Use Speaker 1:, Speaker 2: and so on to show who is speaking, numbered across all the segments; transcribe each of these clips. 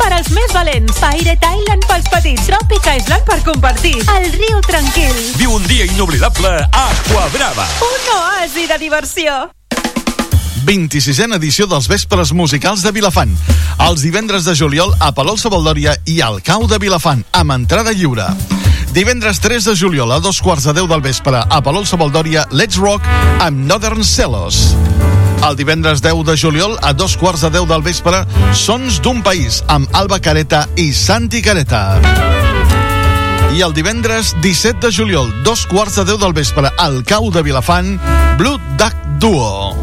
Speaker 1: per als més valents, Pirate Island pels petits, Tropic Island per compartir, el riu tranquil.
Speaker 2: Viu un dia inoblidable a Aquabrava.
Speaker 1: Un oasi de diversió.
Speaker 3: 26a edició dels Vespres Musicals de Vilafant. Els divendres de juliol a Palol Savaldòria i al Cau de Vilafant, amb entrada lliure. Divendres 3 de juliol a 2:15 del vespre a Palol Savaldòria, Let's Rock amb Northern Celos. El divendres 10 de juliol a 2:15 del vespre, Sons d'un País amb Alba Careta i Santi Careta. I el divendres 17 de juliol, 2:15 del vespre, al Cau de Vilafant, Blue Duck Duo.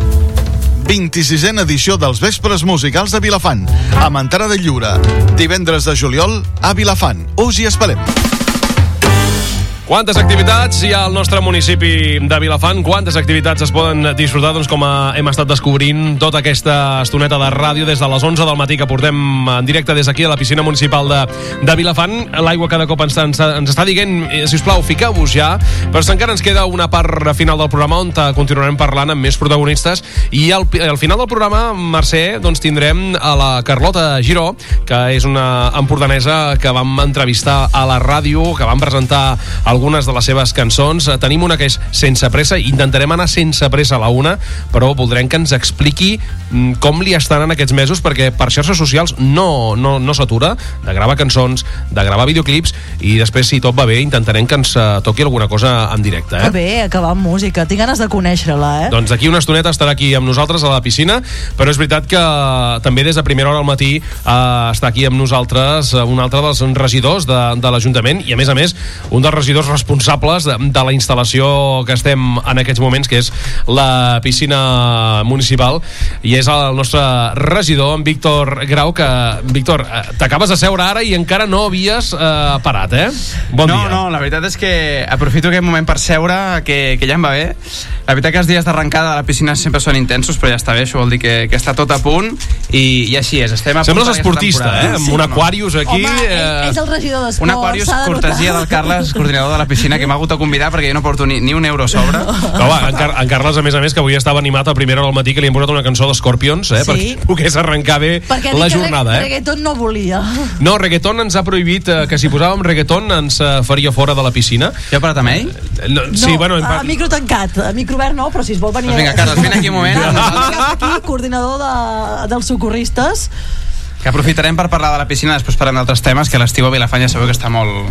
Speaker 3: 26a edició dels Vespres Musicals de Vilafant, amb entrada lliure. Divendres de juliol a Vilafant. Us hi esperem.
Speaker 4: Quantes activitats hi ha al nostre municipi de Vilafant? Quantes activitats es poden disfrutar, doncs, com hem estat descobrint tota aquesta estoneta de ràdio des de les 11 del matí que portem en directe des d'aquí a la piscina municipal de Vilafant. L'aigua cada cop ens està dient, sisplau, fiqueu-vos ja, però encara ens queda una part final del programa on continuarem parlant amb més protagonistes, i al final del programa, Mercè, doncs tindrem a la Carlota Giró, que és una empordanesa que vam entrevistar a la ràdio, que vam presentar algunes de les seves cançons. Tenim una que és Sense pressa, intentarem anar sense pressa a la una, però voldrem que ens expliqui com li estan en aquests mesos, perquè per xarxes socials no s'atura de gravar cançons, de gravar videoclips, i després, si tot va bé, intentarem que ens toqui alguna cosa en directe.
Speaker 5: Que bé, acabar amb música. Tinc ganes de conèixer-la,
Speaker 4: Doncs d'aquí una estoneta estarà aquí amb nosaltres a la piscina, però és veritat que també des de primera hora al matí està aquí amb nosaltres un altre dels regidors de l'Ajuntament, i a més, un dels regidors responsables de la instal·lació que estem en aquests moments, que és la piscina municipal, i és el nostre regidor, en Víctor Grau, que, Víctor, t'acabes de seure ara i encara no havies parat, Bon dia.
Speaker 6: No, la veritat és que aprofito aquest moment per seure, que ja em va bé. La veritat que els dies d'arrencada de la piscina sempre són intensos, però ja està bé, això vol dir que està tot a punt, i així és.
Speaker 4: Sembles esportista, amb un Aquarius aquí.
Speaker 5: Home, és el regidor d'esports.
Speaker 6: Un Aquarius, cortesia del Carles, coordinador de la piscina, que m'ha hagut de convidar perquè jo no porto ni un euro a sobre.
Speaker 4: En Carles, a més, que avui estava animat a primera hora al matí, que li hem posat una cançó d'Scorpions, perquè pogués arrencar bé la jornada.
Speaker 5: Perquè reggaeton no volia.
Speaker 4: No, reggaeton ens ha prohibit, que si posàvem reggaeton ens faria fora de la piscina.
Speaker 6: Ja ha parlat amb ell?
Speaker 4: Sí, bueno...
Speaker 5: A micro tancat, a micro obert no, però si es vol venir...
Speaker 6: Vinga, Carles, vine aquí un moment.
Speaker 5: Aquí, coordinador dels socorristes.
Speaker 6: Que aprofitarem per parlar de la piscina, després parlem d'altres temes, que l'estiu a Vilafant ja sabeu que està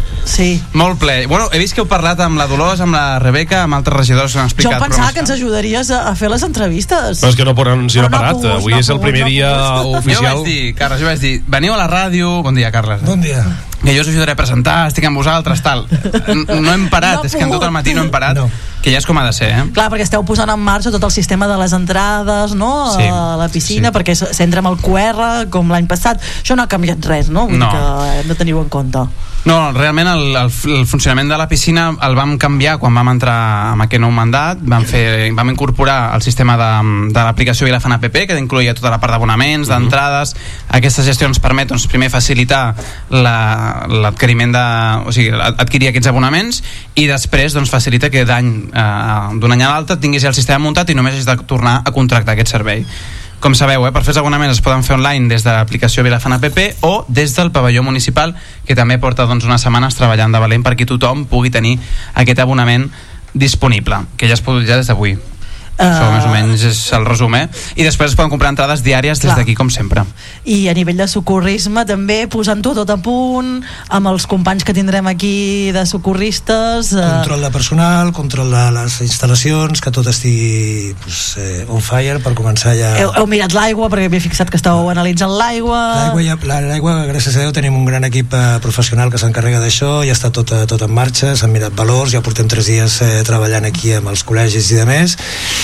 Speaker 6: molt ple. Bueno, he vist que heu parlat amb la Dolors, amb la Rebeca, amb altres regidors que han explicat.
Speaker 5: Jo pensava que ens ajudaries a fer les entrevistes.
Speaker 4: Però és que no ha parat. Avui és el primer dia oficial.
Speaker 6: Jo vaig dir, Carles, veniu a la ràdio... Bon dia, Carles.
Speaker 7: Bon dia.
Speaker 6: Que jo us ajudaré a presentar, estic amb vosaltres, tal. No hem parat, és que en tot el matí no hem parat. Que ja és com ha de ser,
Speaker 5: Clar, perquè esteu posant en marxa tot el sistema de les entrades, no?,
Speaker 6: sí,
Speaker 5: a la piscina, perquè s'entra amb el QR, com l'any passat. Això no ha canviat res, no? Vull dir que hem de tenir-ho en compte.
Speaker 6: No, realment el funcionament de la piscina el vam canviar quan vam entrar amb aquest nou mandat. Vam incorporar el sistema de l'aplicació Vilafant App, que incloïa tota la part d'abonaments, d'entrades. Aquesta gestió ens permet, doncs, primer facilitar l'adquiriment adquirir aquests abonaments, i després, doncs, facilita que d'un any a l'altre tinguis ja el sistema muntat i només has de tornar a contractar aquest servei. Com sabeu, per fer els abonaments es poden fer online des de l'aplicació Vilafant App o des del pavelló municipal, que també porta, doncs, unes setmanes treballant de valent perquè tothom pugui tenir aquest abonament disponible, que ja es pot ja des d'avui. Això més o menys és el resum, I després es poden comprar entrades diàries des d'aquí, com sempre.
Speaker 5: I a nivell de socorrisme també, posant-ho tot a punt amb els companys que tindrem aquí de socorristes,
Speaker 7: control de personal, control de les instal·lacions, que tot estigui on fire per començar ja...
Speaker 5: Heu mirat l'aigua, perquè m'he fixat que estàveu analitzant l'aigua.
Speaker 7: L'aigua, gràcies a Déu, tenim un gran equip professional que s'encarrega d'això, ja està tot en marxa, s'han mirat valors, ja portem 3 dies treballant aquí amb els col·legis i demés,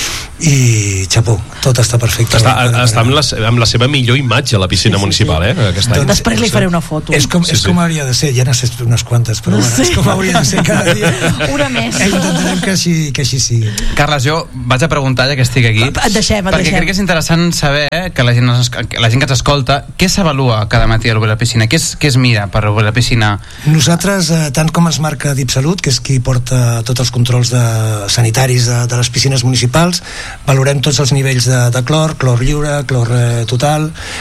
Speaker 7: i xapó, tot està perfecte.
Speaker 4: Està amb la seva millor imatge a la piscina municipal, aquest any.
Speaker 5: Després li faré una foto.
Speaker 7: És com hauria de ser, ja n'has fet unes quantes, però bueno, és com hauria de ser cada dia.
Speaker 5: Una més.
Speaker 7: Intentarem que així sigui.
Speaker 6: Carles, jo vaig a preguntar, ja que estic aquí, perquè crec que és interessant saber que la gent que ens escolta, què s'avalua cada matí a l'obrir la piscina? Què es mira per obrir la piscina?
Speaker 7: Nosaltres, tant com ens marca DipSalut, que és qui porta tots els controls sanitaris de les piscines municipals, valorem tots els nivells de clor lliure, clor total,